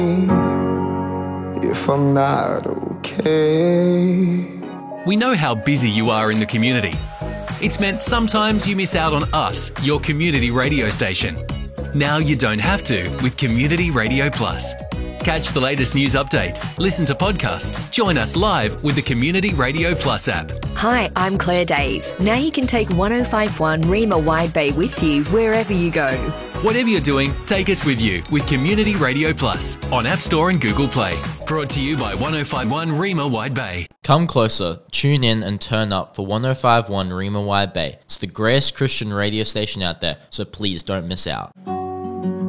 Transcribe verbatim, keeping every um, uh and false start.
if I'm not okay. We know how busy you are in the community. It's meant sometimes you miss out on us, your community radio station. Now you don't have to with Community Radio Plus. Catch the latest news updates, listen to podcasts, join us live with the Community Radio Plus app. Hi, I'm Claire Days. Now you can take one oh five point one Rima Wide Bay with you wherever you go. Whatever you're doing, take us with you with Community Radio Plus on App Store and Google Play. Brought to you by one oh five point one Rima Wide Bay. Come closer, tune in and turn up for one oh five point one Rima Wide Bay. It's the greatest Christian radio station out there, so please don't miss out.